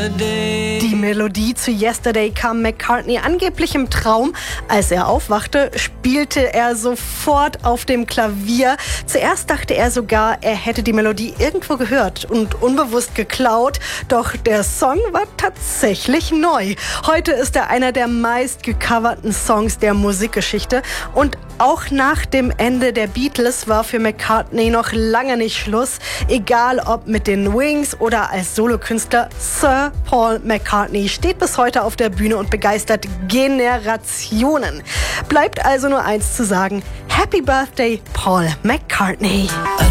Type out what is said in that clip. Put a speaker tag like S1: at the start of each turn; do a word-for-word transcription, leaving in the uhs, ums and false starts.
S1: Yesterday.
S2: Die Melodie zu Yesterday kam McCartney angeblich im Traum. Als er aufwachte, spielte er sofort auf dem Klavier. Zuerst dachte er sogar, er hätte die Melodie irgendwo gehört und unbewusst geklaut. Doch der Song war tatsächlich neu. Heute ist er einer der meist gecoverten Songs der Musikgeschichte. Und auch nach dem Ende der Beatles war für McCartney noch lange nicht Schluss. Egal ob mit den Wings oder als Solokünstler, Sir Paul McCartney steht bis heute auf der Bühne und begeistert Generationen. Bleibt also nur eins zu sagen: Happy Birthday, Paul McCartney.